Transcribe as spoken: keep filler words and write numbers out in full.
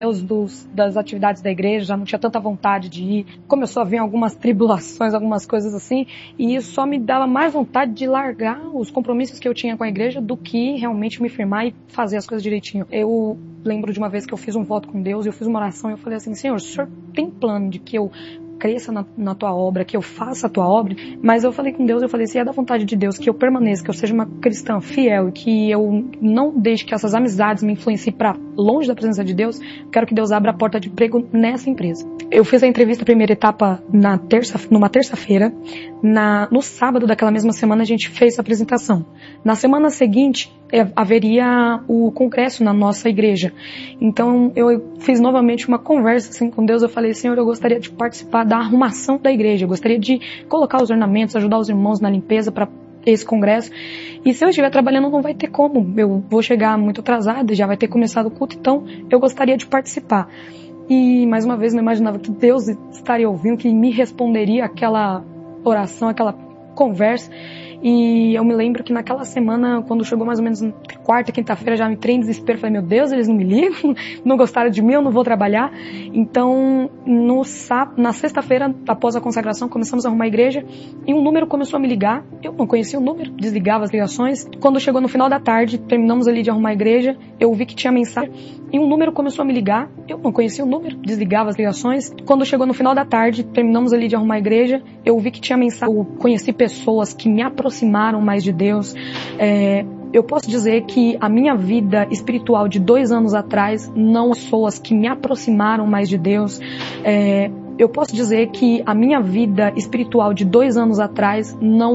Deus dos, das atividades da igreja, já não tinha tanta vontade de ir. Começou a vir algumas tribulações, algumas coisas assim, e isso só me dava mais vontade de largar os compromissos que eu tinha com a igreja do que realmente me firmar e fazer as coisas direitinho. Eu lembro de uma vez que eu fiz um voto com Deus, eu fiz uma oração e eu falei assim: Senhor, o Senhor tem plano de que eu cresça na, na tua obra, que eu faça a tua obra? Mas eu falei com Deus, eu falei, se é da vontade de Deus que eu permaneça, que eu seja uma cristã fiel e que eu não deixe que essas amizades me influenciem para longe da presença de Deus, quero que Deus abra a porta de emprego nessa empresa. Eu fiz a entrevista, a primeira etapa, na terça, numa terça-feira. Na, no sábado daquela mesma semana a gente fez a apresentação. Na semana seguinte haveria o congresso na nossa igreja. Então eu fiz novamente uma conversa assim com Deus. Eu falei: Senhor, eu gostaria de participar da arrumação da igreja, eu gostaria de colocar os ornamentos, ajudar os irmãos na limpeza para esse congresso. E se eu estiver trabalhando, não vai ter como, eu vou chegar muito atrasada, já vai ter começado o culto, então eu gostaria de participar. E mais uma vez não imaginava que Deus estaria ouvindo, que me responderia aquela oração, aquela conversa. E eu me lembro que naquela semana, quando chegou mais ou menos quarta, quinta-feira, já me entrei em desespero. Falei: meu Deus, eles não me ligam, não gostaram de mim, eu não vou trabalhar. Então, no, na sexta-feira, após a consagração, começamos a arrumar a igreja e um número começou a me ligar. Eu não conhecia o número, desligava as ligações. Quando chegou no final da tarde, terminamos ali de arrumar a igreja, eu vi que tinha mensagem e um número começou a me ligar. Eu não conhecia o número, desligava as ligações. Quando chegou no final da tarde, terminamos ali de arrumar a igreja, eu vi que tinha mensagem. Eu conheci pessoas que me aproximaram aproximaram mais de Deus. É, eu posso dizer que a minha vida espiritual de dois anos atrás não pessoas que me aproximaram mais de Deus. É, eu posso dizer que a minha vida espiritual de dois anos atrás não